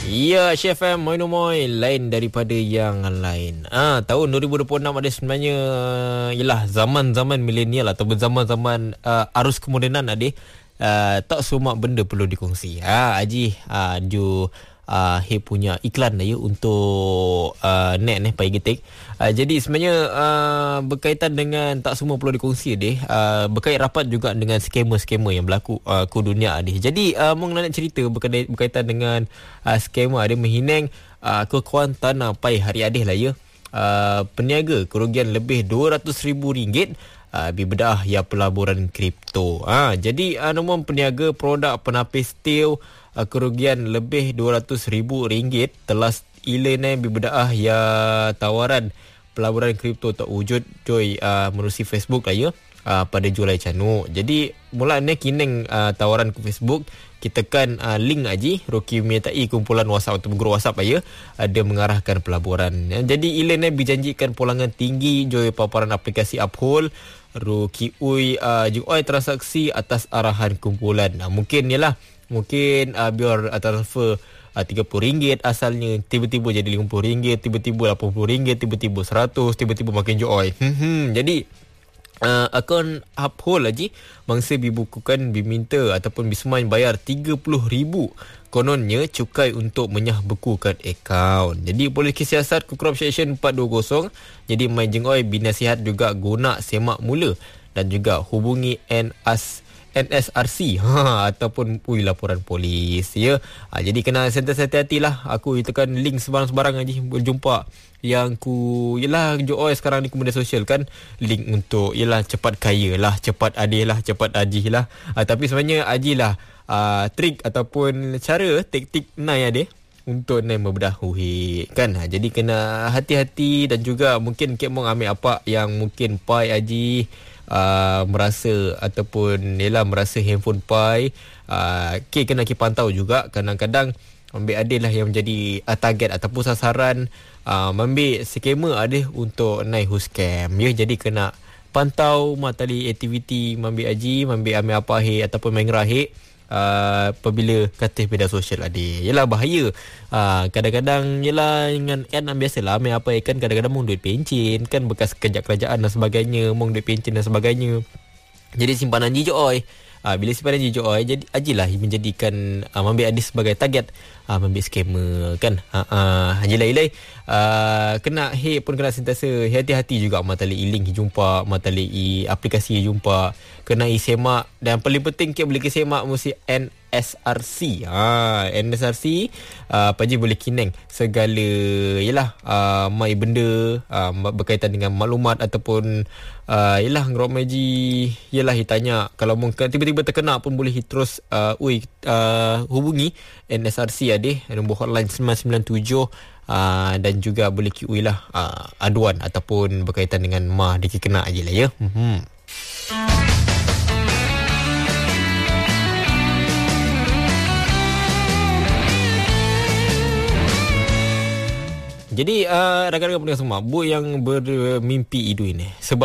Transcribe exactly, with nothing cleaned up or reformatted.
Ya, Chef M, Moin Moin, lain daripada yang lain. Ah, tahun dua ribu dua puluh enam ada sebenarnya ialah zaman-zaman milenial ataupun zaman-zaman uh, arus kemodenan adik. Uh, tak semua benda perlu dikongsi. Ah, Haji, ah, ju uh, he punya iklan lah ya untuk uh, net ni pagi getik. Uh, jadi sebenarnya uh, berkaitan dengan tak semua perlu dikongsi deh. Uh, berkait rapat juga dengan skema-skema yang berlaku uh, ke dunia deh. Jadi uh, mau nak cerita berkaitan, berkaitan dengan uh, skema ada menghinang uh, kekuatan tanah pai hari adih lah ya. Uh, peniaga kerugian lebih dua ratus ribu ringgit Uh, bibedah ya pelaburan kripto. Ha, jadi uh, nombor peniaga produk penapis steel uh, kerugian lebih dua ratus ribu ringgit telah ilan bibedah ya tawaran pelaburan kripto tak wujud joy uh, menerusi Facebook lah ya uh, pada Julai Canuk. Jadi mula ni kineng uh, tawaran ke Facebook kita tekan uh, link aji Rocky menyertai kumpulan WhatsApp atau grup WhatsApp ya ada uh, mengarahkan pelaburan. Jadi ilan ni berjanjikan pulangan tinggi joy paparan aplikasi Uphold Rocky ui uh, jengoi transaksi atas arahan kumpulan. Nah, mungkin yalah mungkin uh, biar uh, transfer uh, tiga puluh ringgit asalnya tiba-tiba jadi lima puluh ringgit, tiba-tiba lapan puluh ringgit, tiba-tiba seratus, tiba-tiba makin joy. Hmm, jadi Uh, akaun Uphold lagi mangsa dibukukan diminta ataupun bismain bayar tiga puluh ribu kononnya cukai untuk menyah bekukan akaun. Jadi Polis Siasat Corruption Action empat dua kosong jadi main jengoi binasihat juga guna semak mula dan juga hubungi N S N S R C ha, ataupun ui laporan polis ya. Ha, jadi kena sentiasa hati-hatilah. Aku tekan link sebarang-sebarang aja berjumpa yang ku yalah joy sekarang ni ke media sosial kan link untuk yalah cepat kaya lah, cepat adil lah, cepat ajih lah. Ha, tapi sebenarnya ajih lah uh, trik ataupun cara taktik nai ada untuk nai membedah uhi kan. Ha, jadi kena hati-hati dan juga mungkin kek mau ambil apa yang mungkin pai ajih Uh, merasa ataupun yalah merasa handphone pai uh, ke kena kita pantau juga. Kadang-kadang ambil adil lah yang menjadi uh, target ataupun sasaran uh, ambil skema ada untuk naik hu scam ya. Jadi kena pantau matali aktiviti ambil aji ambil ambil apa he ataupun main rahe Uh, apabila kata media sosial ada yalah bahaya. Uh, kadang-kadang yalah dengan kan biasalah ambil apa kan kadang-kadang mung duit pencen kan bekas kerja kerajaan dan sebagainya, mung duit pencen dan sebagainya. Jadi simpanan jijoy. Uh, bila simpanan jijoy jadi ajilah menjadikan uh, ambil adis sebagai target uh, ambil skema kan. Ha uh, ajilah ilai uh, kena he pun kena sentiasa hati-hati juga matali link jumpa matali i aplikasi jumpa kena i semak dan paling penting ke boleh ke semak mesti N S R C. Ha N S R C uh, apa je boleh kineng segala yalah uh, mai benda uh, berkaitan dengan maklumat ataupun uh, yalah ngerok meji yalah ditanya kalau mungkin tiba-tiba terkena pun boleh terus uh, ui uh, hubungi N S R C ada nombor hotline sembilan sembilan tujuh uh, dan juga boleh kiui lah uh, aduan ataupun berkaitan dengan mah dikena aje lah ya. Hmm. Jadi uh, rakan-rakan pendengar semua, bu yang bermimpi itu ini sebab